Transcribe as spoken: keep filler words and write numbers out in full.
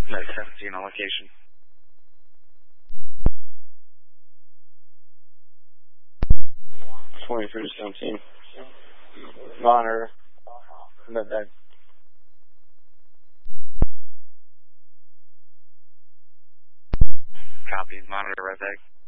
No, seventeen on location. twenty-three to seventeen. Monitor. That, that. Copy. Monitor red tag.